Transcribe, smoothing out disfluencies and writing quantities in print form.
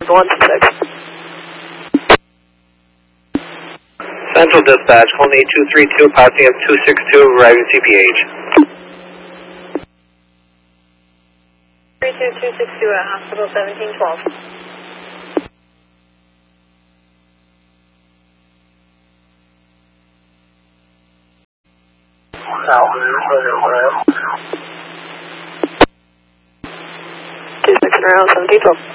126. Central Dispatch, calling 8232, passing up 262, arriving CPH. 32262 at Hospital 1712. Two 6 around 1712.